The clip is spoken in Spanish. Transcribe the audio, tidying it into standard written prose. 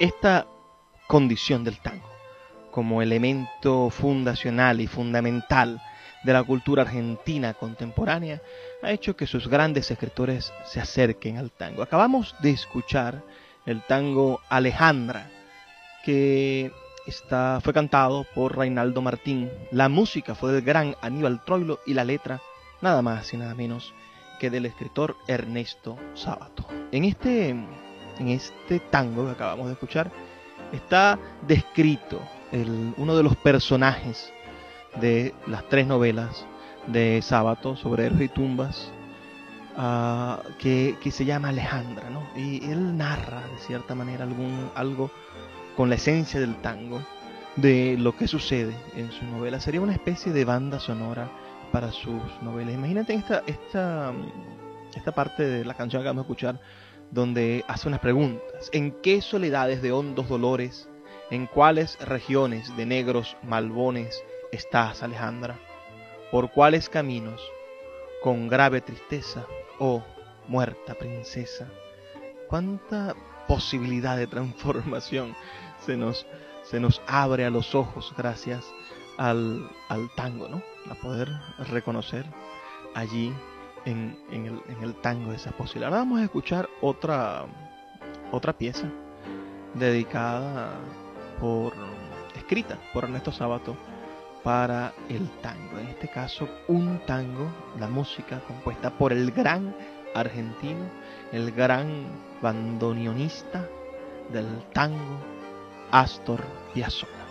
esta condición del tango como elemento fundacional y fundamental de la cultura argentina contemporánea ha hecho que sus grandes escritores se acerquen al tango. Acabamos de escuchar el tango Alejandra, que fue cantado por Reinaldo Martín. La música fue del gran Aníbal Troilo y la letra nada más y nada menos que del escritor Ernesto Sábato. En este tango que acabamos de escuchar está descrito uno de los personajes de las 3 novelas de Sábato sobre héroes y tumbas, que se llama Alejandra, ¿no? Y él narra de cierta manera algo con la esencia del tango, de lo que sucede en su novela. Sería una especie de banda sonora para sus novelas. Imagínate esta parte de la canción que vamos a escuchar, donde hace unas preguntas. ¿En qué soledades de hondos dolores, en cuáles regiones de negros malbones estás, Alejandra? ¿Por cuáles caminos, con grave tristeza, oh muerta princesa? ¿Cuánta posibilidad de transformación se nos abre a los ojos gracias al tango, ¿no? A poder reconocer allí en el tango esas posibilidades. Ahora vamos a escuchar otra pieza dedicada escrita por Ernesto Sábato para el tango. En este caso, un tango, la música compuesta por el gran argentino, el gran bandoneonista del tango, Astor Piazzolla.